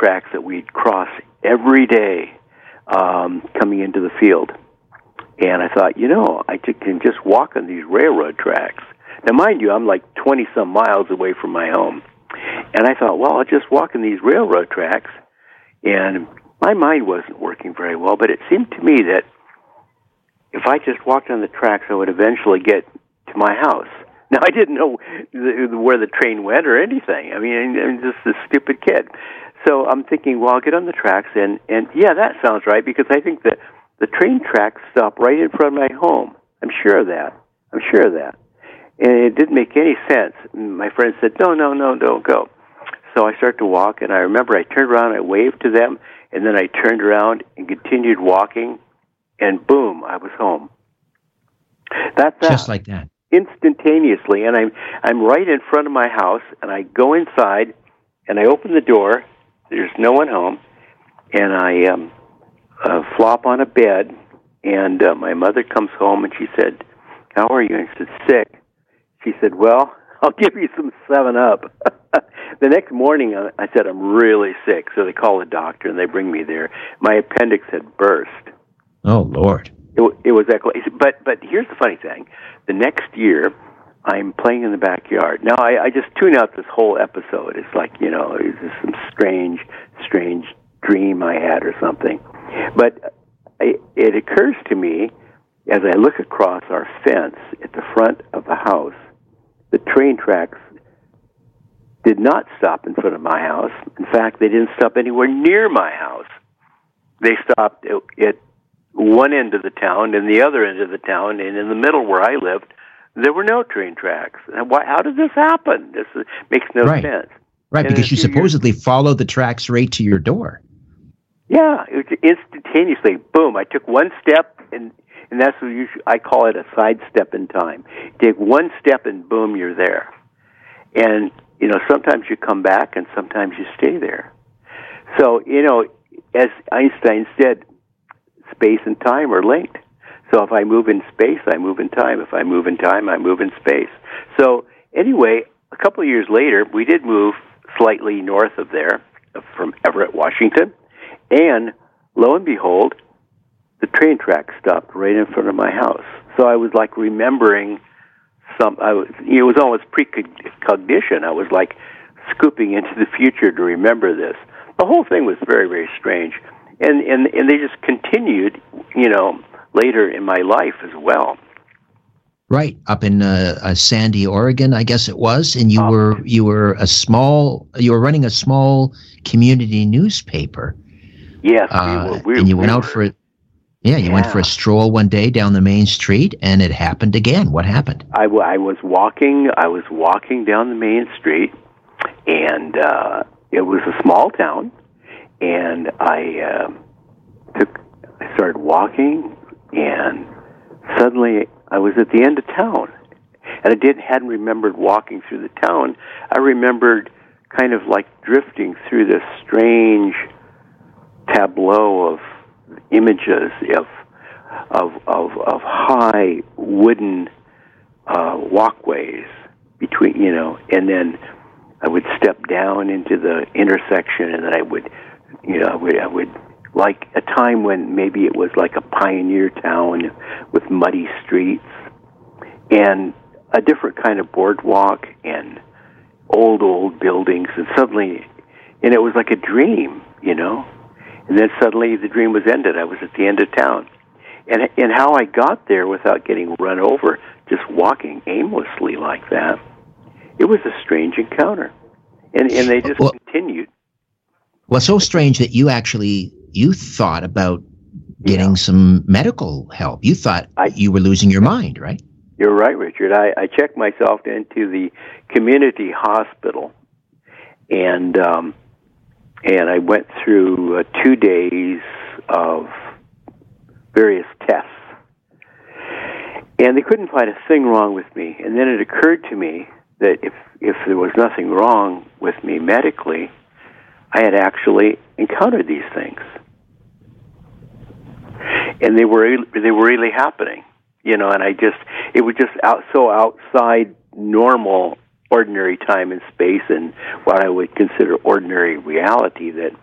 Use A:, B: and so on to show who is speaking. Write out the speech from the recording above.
A: tracks that we'd cross every day coming into the field. And I thought, I can just walk on these railroad tracks. Now, mind you, I'm like 20-some miles away from my home. And I thought, well, I'll just walk on these railroad tracks. And my mind wasn't working very well, but it seemed to me that if I just walked on the tracks, I would eventually get to my house. Now, I didn't know where the train went or anything. I mean, I'm just a stupid kid. So I'm thinking, well, I'll get on the tracks, and yeah, that sounds right, because I think that the train tracks stop right in front of my home. I'm sure of that. And it didn't make any sense. My friend said, no, don't go. So I started to walk, and I remember I turned around, I waved to them, and then I turned around and continued walking, and boom, I was home. That's that.
B: Just like that.
A: Instantaneously, and I'm right in front of my house, and I go inside, and I open the door. There's no one home, and I flop on a bed, and my mother comes home, and she said, "How are you?" And I said, "Sick." She said, "Well, I'll give you some 7-Up." The next morning, I said, "I'm really sick." So they call the doctor, and they bring me there. My appendix had burst.
B: Oh, Lord.
A: It was that close. But here's the funny thing. The next year, I'm playing in the backyard. Now, I just tune out this whole episode. It's like, it's just some strange dream I had or something. But it occurs to me, as I look across our fence at the front of the house, the train tracks did not stop in front of my house. In fact, they didn't stop anywhere near my house. They stopped at one end of the town and the other end of the town, and in the middle where I lived, there were no train tracks. How did this happen? This makes no sense.
B: Right, because you supposedly followed the tracks right to your door.
A: Yeah, it was instantaneously. Boom, I took one step, and that's what I call it a sidestep in time. You take one step, and boom, you're there. And, sometimes you come back, and sometimes you stay there. So, as Einstein said, space and time are linked. So if I move in space, I move in time. If I move in time, I move in space. So anyway, a couple of years later, we did move slightly north of there, from Everett, Washington, and lo and behold, the train track stopped right in front of my house. So I was like remembering it was almost precognition. I was like scooping into the future to remember this. The whole thing was very, very strange. And they just continued, later in my life as well.
B: Right, up in Sandy, Oregon, I guess it was, and you were running a small community newspaper.
A: Yes,
B: and you went out for it. Yeah, you went for a stroll one day down the main street, and it happened again. What happened? I
A: was walking down the main street, and it was a small town, and I started walking, and suddenly I was at the end of town, and I hadn't remembered walking through the town. I remembered kind of like drifting through this strange tableau of images of high wooden walkways between, and then I would step down into the intersection, and then I would like a time when maybe it was like a pioneer town with muddy streets and a different kind of boardwalk and old buildings, and it was like a dream, and then suddenly the dream was ended. I was at the end of town. And how I got there without getting run over, just walking aimlessly like that, it was a strange encounter. And they just continued.
B: Well, so strange that you thought about getting some medical help. You thought you were losing your mind, right?
A: You're right, Richard. I checked myself into the community hospital, and I went through 2 days of various tests. And they couldn't find a thing wrong with me. And then it occurred to me that if there was nothing wrong with me medically, I had actually encountered these things. And they were really happening. And it was just so outside normal, ordinary time and space and what I would consider ordinary reality that